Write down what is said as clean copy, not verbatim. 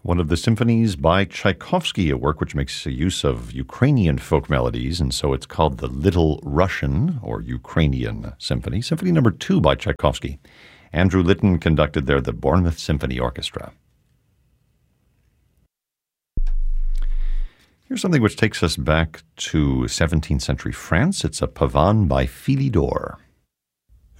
one of the symphonies by Tchaikovsky, a work which makes use of Ukrainian folk melodies, and so it's called the Little Russian or Ukrainian Symphony. Symphony number 2 by Tchaikovsky. Andrew Litton conducted there the Bournemouth Symphony Orchestra. Here's something which takes us back to 17th century France. It's a pavane by Philidor.